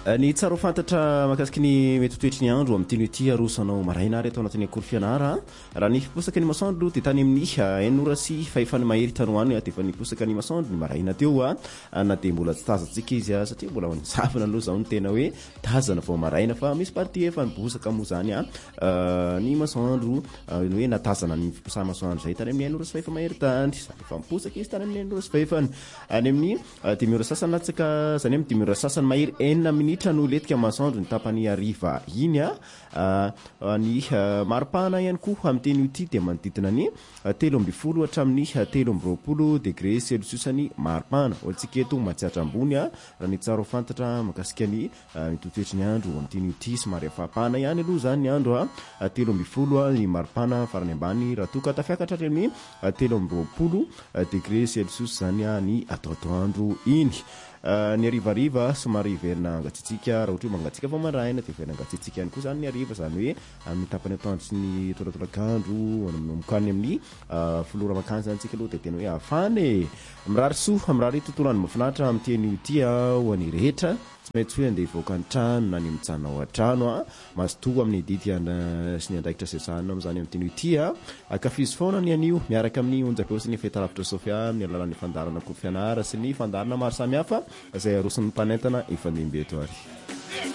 Ny tsara ho fantatra mahakasiky ny mety toetry ny andro amin'ny teny ity arosanao maraina ary atao anatin'ny akory fianara raha ny fiposaka ny masoandro dia tany amin'ny 9 ora sy fahefany mahery tanoany dia efa niposaka ny masoandro ny maraina teo na dia mbola tsy tazantsika izy satria mbola manjavana aloha zao ny tena hoe tazana vao maraina fa misy party efa nibosaka moa zany ny masoandro ny hoe natazana ny fiposana masoandro zay tany amin'ny 1 ora sy fahefa mahery tany zany efa miposaka izy tany amin'ny 1 ora sy fahefany any amin'ny 10 ora sasany latsaka zany amin'ny 10 ora sasany mahery 9 minitra no letika masoandro ny tapany ariva iny ny maripana ihany koa amin'ny teny ity dia manodidina ny 13 hatramin'ny 13 degré celsius ny maripana oltsika eto matsiatra ambony raha ny tsara ho fantatra makasika ny mitotoetry ny andro amin'ny teny ity somary afapana ihany aloha zany ny andro 13 ny maripana farany ambany raha toka tafiakatra amin'ny 13 degré celsius zany ny atoandro iny ny arivariva somary verina angatsitsika raha ohatra hoe mangatsika vao maraina dia verina angatsitsika ihany koa zany ny ariva zany hoe amin'ny tapany atoandro sy ny tolatolakandro mokany amin'ny folora makany zany tsika aloha dia tena hoe afany mirary soa mirary tontolo andro mahafinaritra amin'ny teny ity ho an'ny rehetra tsy maintsy hoe andeha hivoaka ny trano na ny mijanona ao an-trano mazotoa amin'ny dity sy ny andraikitra sesana amin'izany amin'ny teny ity akafizy foana ny anio miaraka amin'ny onjapeo sy ny fahitalavitra sofia amin'ny alalan'ny fandarana kory fianara sy ny fandarana maro samihafa izay arosin'ny mpanentana efa ndembe eto ary